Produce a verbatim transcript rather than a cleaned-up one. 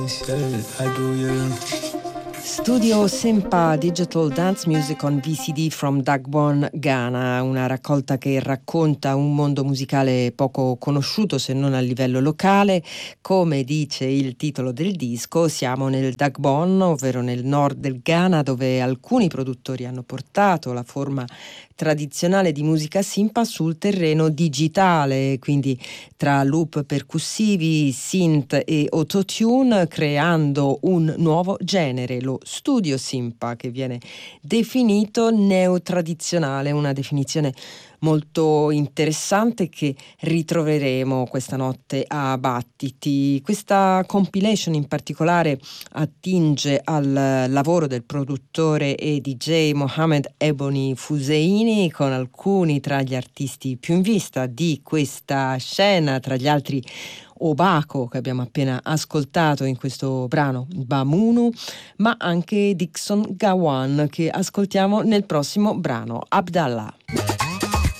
Studio Simpa Digital Dance Music on V C D from Dagbon, Ghana, una raccolta che racconta un mondo musicale poco conosciuto se non a livello locale. Come dice il titolo del disco, siamo nel Dagbon, ovvero nel nord del Ghana, dove alcuni produttori hanno portato la forma tradizionale di musica simpa sul terreno digitale, quindi tra loop percussivi, synth e autotune, creando un nuovo genere, lo studio simpa, che viene definito neotradizionale, una definizione molto interessante che ritroveremo questa notte a Battiti. Questa compilation in particolare attinge al lavoro del produttore e D J Mohamed Ebony Fuseini, con alcuni tra gli artisti più in vista di questa scena, tra gli altri Obako, che abbiamo appena ascoltato in questo brano Bamunu, ma anche Dixon Gawan, che ascoltiamo nel prossimo brano, Abdallah.